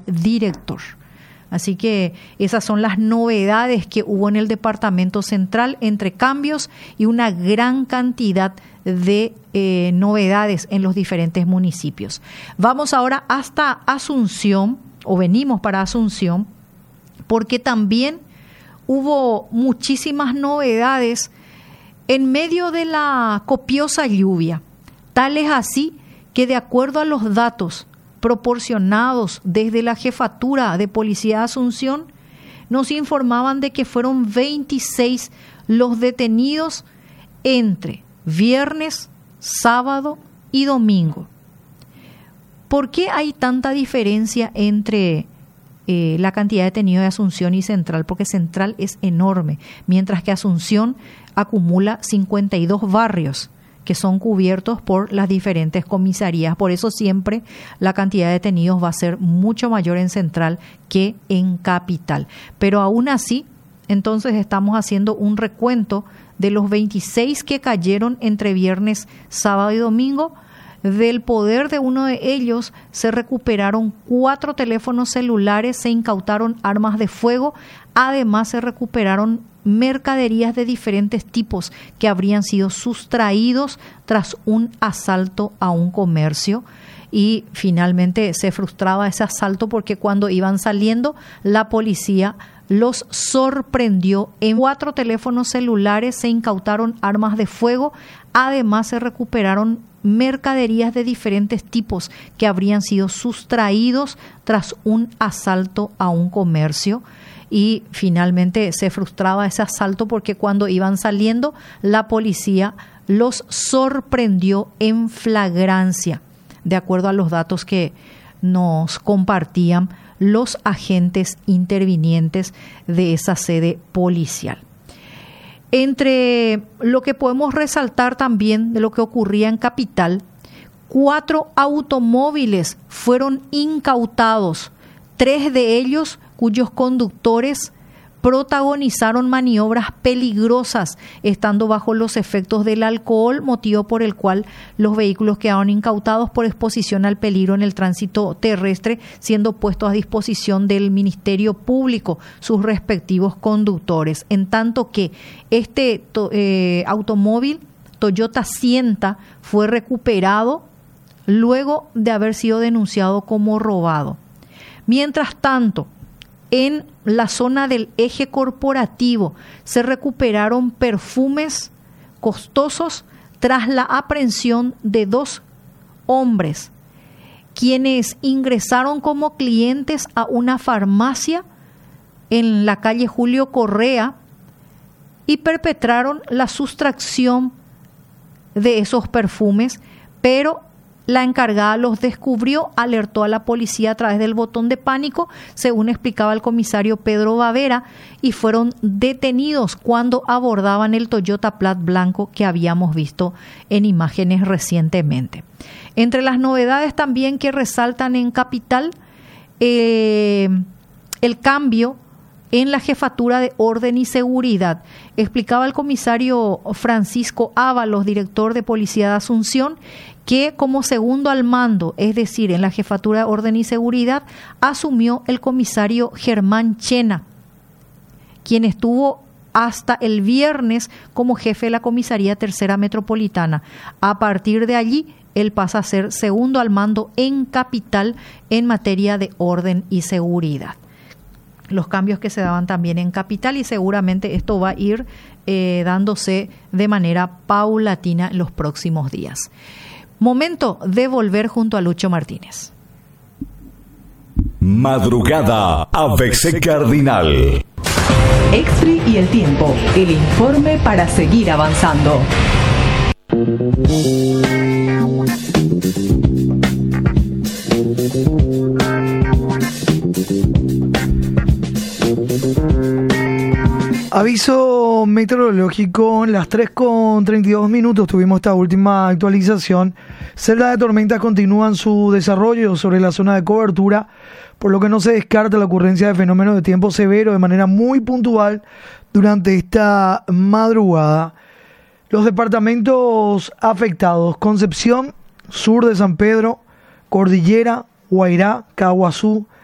director. Así que esas son las novedades que hubo en el Departamento Central, entre cambios y una gran cantidad de novedades en los diferentes municipios. Vamos ahora hasta Asunción, o venimos para Asunción, porque también hubo muchísimas novedades en medio de la copiosa lluvia. Tal es así que, de acuerdo a los datos proporcionados desde la Jefatura de Policía de Asunción, nos informaban de que fueron 26 los detenidos entre viernes, sábado y domingo. ¿Por qué hay tanta diferencia entre la cantidad de detenidos de Asunción y Central? Porque Central es enorme, mientras que Asunción acumula 52 barrios que son cubiertos por las diferentes comisarías. Por eso siempre la cantidad de detenidos va a ser mucho mayor en Central que en Capital. Pero aún así, entonces estamos haciendo un recuento de los 26 que cayeron entre viernes, sábado y domingo. Del poder de uno de ellos se recuperaron 4 teléfonos celulares, se incautaron armas de fuego, además se recuperaron mercaderías de diferentes tipos que habrían sido sustraídos tras un asalto a un comercio. Y finalmente se frustraba ese asalto porque cuando iban saliendo, la policía los sorprendió. En 4 teléfonos celulares se incautaron armas de fuego, además se recuperaron mercaderías de diferentes tipos que habrían sido sustraídos tras un asalto a un comercio. Y finalmente se frustraba ese asalto porque cuando iban saliendo, la policía los sorprendió en flagrancia, de acuerdo a los datos que nos compartían los agentes intervinientes de esa sede policial. Entre lo que podemos resaltar también de lo que ocurría en Capital, 4 automóviles fueron incautados, 3 de ellos cuyos conductores protagonizaron maniobras peligrosas estando bajo los efectos del alcohol, motivo por el cual los vehículos quedaron incautados por exposición al peligro en el tránsito terrestre, siendo puestos a disposición del Ministerio Público sus respectivos conductores. En tanto que este automóvil Toyota Sienta fue recuperado luego de haber sido denunciado como robado. Mientras tanto, en la zona del eje corporativo se recuperaron perfumes costosos tras la aprehensión de 2 hombres, quienes ingresaron como clientes a una farmacia en la calle Julio Correa y perpetraron la sustracción de esos perfumes, pero la encargada los descubrió, alertó a la policía a través del botón de pánico, según explicaba el comisario Pedro Bavera, y fueron detenidos cuando abordaban el Toyota Plat blanco que habíamos visto en imágenes recientemente. Entre las novedades también que resaltan en Capital, el cambio en la Jefatura de Orden y Seguridad. Explicaba el comisario Francisco Ábalos, director de Policía de Asunción, que como segundo al mando, es decir, en la Jefatura de Orden y Seguridad, asumió el comisario Germán Chena, quien estuvo hasta el viernes como jefe de la Comisaría Tercera Metropolitana. A partir de allí, él pasa a ser segundo al mando en Capital en materia de orden y seguridad. Los cambios que se daban también en Capital, y seguramente esto va a ir dándose de manera paulatina en los próximos días. Momento de volver junto a Lucho Martínez. Madrugada ABC Cardinal. Extri y el tiempo, el informe para seguir avanzando. Aviso meteorológico, las 3:32 tuvimos esta última actualización. Celdas de tormentas continúan su desarrollo sobre la zona de cobertura, por lo que no se descarta la ocurrencia de fenómenos de tiempo severo de manera muy puntual durante esta madrugada. Los departamentos afectados: Concepción, sur de San Pedro, Cordillera, Guairá, Caguazú,